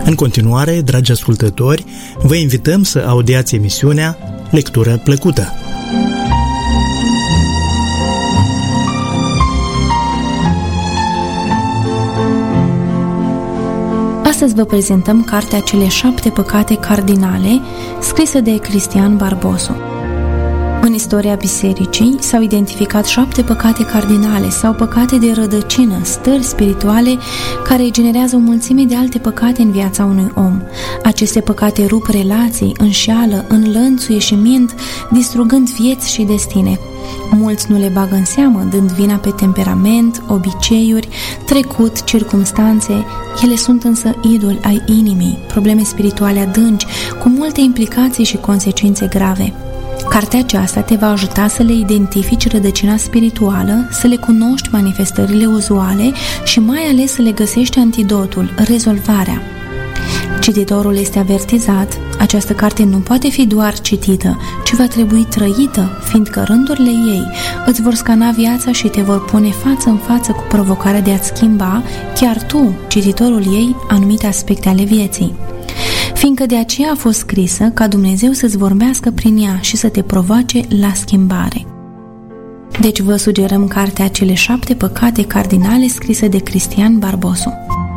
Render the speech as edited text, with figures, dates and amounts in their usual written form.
În continuare, dragi ascultători, vă invităm să audiați emisiunea Lectură Plăcută. Astăzi vă prezentăm cartea Cele 7 păcate cardinale, scrisă de Cristian Barbosu. În istoria bisericii s-au identificat 7 păcate cardinale sau păcate de rădăcină, stări spirituale care generează o mulțime de alte păcate în viața unui om. Aceste păcate rup relații, înșeală, înlănțuie și mint, distrugând vieți și destine. Mulți nu le bagă în seamă, dând vina pe temperament, obiceiuri, trecut, circumstanțe. Ele sunt însă idoli ai inimii, probleme spirituale adânci, cu multe implicații și consecințe grave. Cartea aceasta te va ajuta să le identifici rădăcina spirituală, să le cunoști manifestările uzuale și mai ales să le găsești antidotul, rezolvarea. Cititorul este avertizat, această carte nu poate fi doar citită, ci va trebui trăită, fiindcă rândurile ei îți vor scana viața și te vor pune față în față cu provocarea de a-ți schimba, chiar tu, cititorul ei, anumite aspecte ale vieții. Fiindcă de aceea a fost scrisă ca Dumnezeu să-ți vorbească prin ea și să te provoace la schimbare. Deci vă sugerăm cartea Cele 7 păcate cardinale, scrisă de Cristian Barbosu.